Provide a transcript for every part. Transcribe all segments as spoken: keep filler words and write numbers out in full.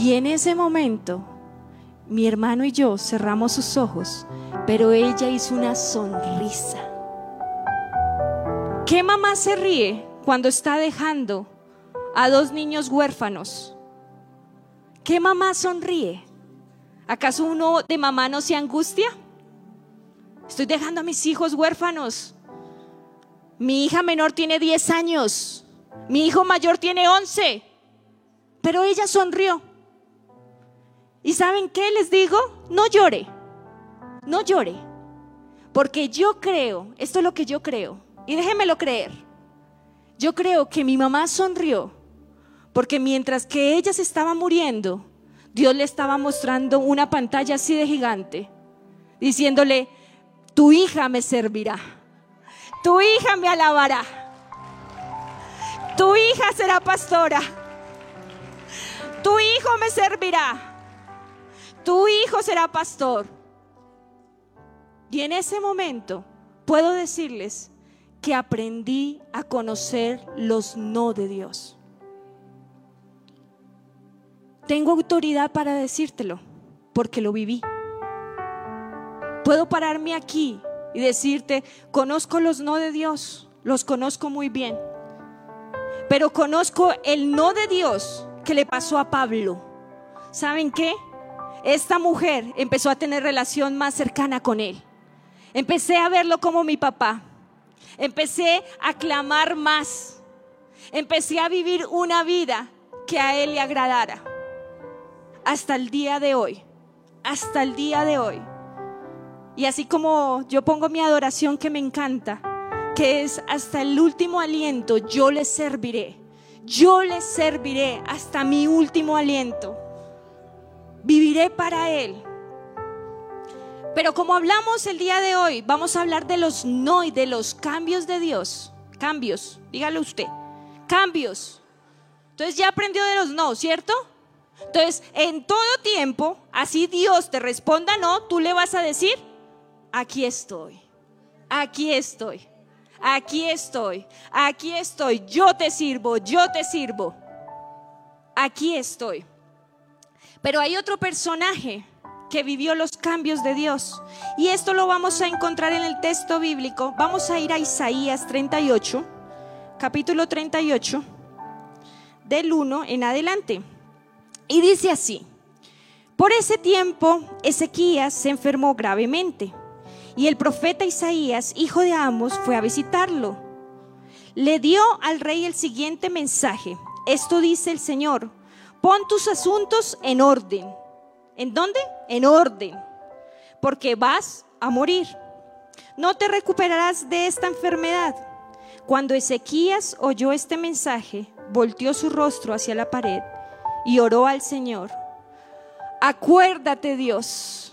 Y en ese momento, mi hermano y yo cerramos sus ojos, pero ella hizo una sonrisa. ¿Qué mamá se ríe cuando está dejando a dos niños huérfanos? ¿Qué mamá sonríe? ¿Acaso uno de mamá no se angustia? Estoy dejando a mis hijos huérfanos. Mi hija menor tiene diez años, mi hijo mayor tiene once, pero ella sonrió. ¿Y saben qué les digo? No llore, no llore, porque yo creo, esto es lo que yo creo, y déjenmelo creer. Yo creo que mi mamá sonrió porque mientras que ella se estaba muriendo, Dios le estaba mostrando una pantalla así de gigante, diciéndole: tu hija me servirá, tu hija me alabará, tu hija será pastora, tu hijo me servirá, tu hijo será pastor. Y en ese momento puedo decirles que aprendí a conocer los no de Dios. Tengo autoridad para decírtelo porque lo viví. Puedo pararme aquí y decirte: conozco los no de Dios, los conozco muy bien, pero conozco el no de Dios que le pasó a Pablo. ¿Saben qué? Esta mujer empezó a tener relación más cercana con él. Empecé a verlo como mi papá. Empecé a clamar más. Empecé a vivir una vida que a él le agradara. Hasta el día de hoy, hasta el día de hoy. Y así como yo pongo mi adoración que me encanta, que es hasta el último aliento, yo le serviré. Yo le serviré hasta mi último aliento. Viviré para Él. Pero como hablamos el día de hoy, vamos a hablar de los no y de los cambios de Dios. Cambios, dígalo usted. Cambios. Entonces ya aprendió de los no, ¿cierto? Entonces en todo tiempo, así Dios te responda no, tú le vas a decir: aquí estoy, aquí estoy, aquí estoy, aquí estoy, yo te sirvo, yo te sirvo, aquí estoy. Pero hay otro personaje que vivió los cambios de Dios, y esto lo vamos a encontrar en el texto bíblico. Vamos a ir a Isaías treinta y ocho, capítulo treinta y ocho, del uno en adelante, y dice así: por ese tiempo Ezequías se enfermó gravemente, y el profeta Isaías, hijo de Amos, fue a visitarlo. Le dio al rey el siguiente mensaje: esto dice el Señor, pon tus asuntos en orden. ¿En dónde? En orden, porque vas a morir. No te recuperarás de esta enfermedad. Cuando Ezequías oyó este mensaje, volteó su rostro hacia la pared y oró al Señor: acuérdate, Dios,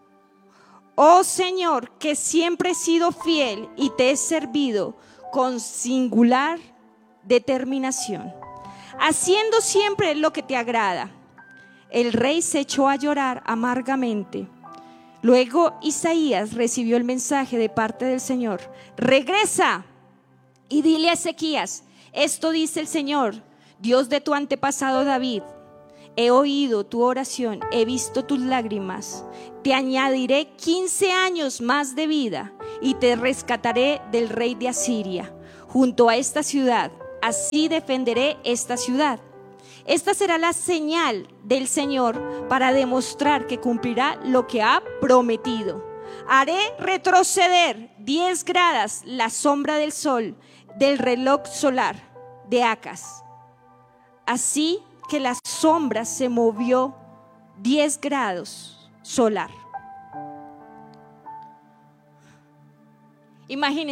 oh Señor, que siempre he sido fiel y te he servido con singular determinación, haciendo siempre lo que te agrada. El rey se echó a llorar amargamente. Luego Isaías recibió el mensaje de parte del Señor: regresa y dile a Ezequías, esto dice el Señor, Dios de tu antepasado David, he oído tu oración, he visto tus lágrimas, te añadiré quince años más de vida y te rescataré del rey de Asiria junto a esta ciudad, así defenderé esta ciudad. Esta será la señal del Señor para demostrar que cumplirá lo que ha prometido. Haré retroceder diez grados la sombra del sol del reloj solar de Acaz. Así que la sombra se movió diez grados solar. Imagínense.